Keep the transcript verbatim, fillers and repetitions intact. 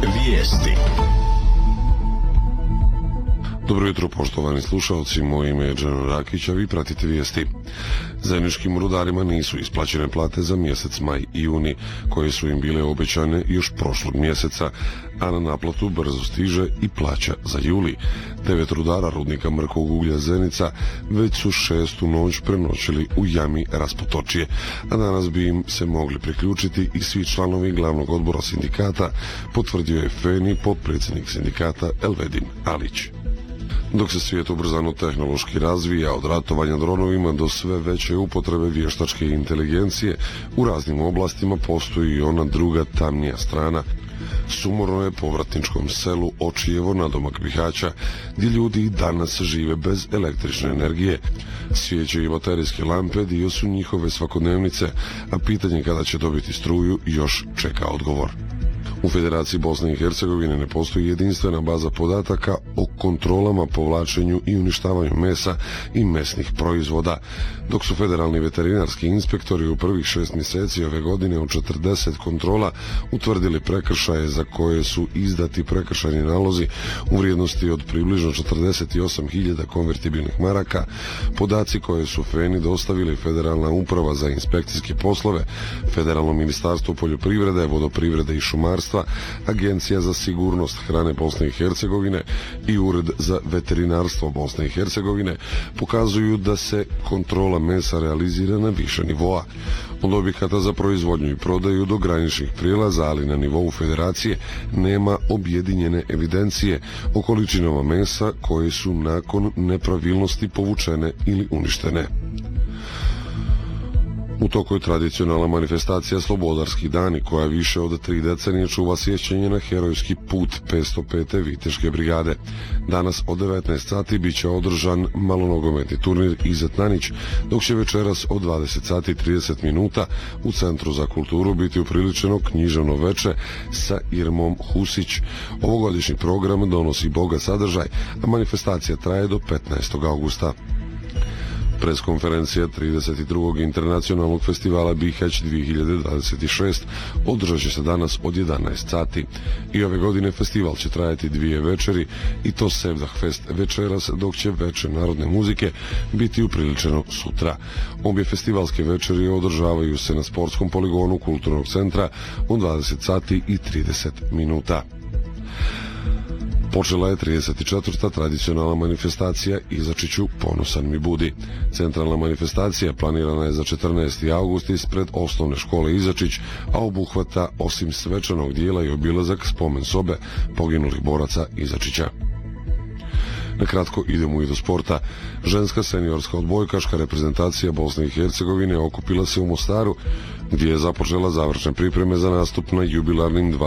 Vijesti. Dobro jutro, poštovani slušalci, moje ime je Džano Rakić, a vi pratite vijesti. Zajedničkim rudarima nisu isplaćene plate za mjesec maj i juni, koje su im bile obećane još prošlog mjeseca, a na naplatu brzo stiže i plaća za juli. Devet rudara rudnika mrkog uglja Zenica već su šestu noć prenoćili u jami Raspotočije, a danas bi im se mogli priključiti i svi članovi glavnog odbora sindikata, potvrdio je Feni potpredsjednik sindikata Elvedin Alić. Dok se svijet ubrzano tehnološki razvija od ratovanja dronovima do sve veće upotrebe vještačke inteligencije, u raznim oblastima postoji i ona druga tamnija strana. Sumorno je povratničkom selu Očijevo nadomak Bihaća, gdje ljudi i danas žive bez električne energije. Svijeće i baterijske lampe dio su njihove svakodnevnice, a pitanje kada će dobiti struju još čeka odgovor. U Federaciji Bosne i Hercegovine ne postoji jedinstvena baza podataka o kontrolama, povlačenju i uništavanju mesa i mesnih proizvoda, dok su federalni veterinarski inspektori u prvih šest mjeseci ove godine od četrdeset kontrola utvrdili prekršaje za koje su izdati prekršajni nalozi u vrijednosti od približno četrdeset osam hiljada konvertibilnih maraka. Podaci koje su Feni dostavili Federalna uprava za inspekcijske poslove, Federalno ministarstvo poljoprivrede, vodoprivrede i šumarstva, Agencija za sigurnost hrane Bosne i Hercegovine i Ured za veterinarstvo Bosne i Hercegovine pokazuju da se kontrola mesa realizira na više nivoa. Od objekata za proizvodnju i prodaju do graničnih prijelaza, ali na nivou federacije nema objedinjene evidencije o količinama mesa koje su nakon nepravilnosti povučene ili uništene. U toku je tradicionalna manifestacija Slobodarski dani, koja više od tri decenije čuva sjećanje na herojski put petsto pete Viteške brigade. Danas od devetnaest sati bit će održan malonogometni turnir Izet Nanić, dok će večeras od dvadeset sati i trideset minuta u Centru za kulturu biti upriličeno književno veče sa Irmom Husić. Ovogodišnji program donosi bogat sadržaj, a manifestacija traje do petnaestog augusta. Preskonferencija trideset drugog internacionalnog festivala Bihać dvije hiljade dvadeset šest održat će se danas od jedanaest sati. I ove godine festival će trajati dvije večeri, i to Sevdah Fest večeras, dok će veče narodne muzike biti upriličeno sutra. Obje festivalske večeri održavaju se na sportskom poligonu Kulturnog centra od dvadeset sati i trideset minuta. Počela je trideset četvrta tradicionalna manifestacija Izačiću ponosan mi budi. Centralna manifestacija planirana je za četrnaesti august ispred osnovne škole Izačić, a obuhvata osim svečanog dijela i obilazak spomen sobe poginulih boraca Izačića. Na kratko idemo i do sporta. Ženska seniorska odbojkaška reprezentacija Bosne i Hercegovine okupila se u Mostaru, gdje je započela završne pripreme za nastup na jubilarnim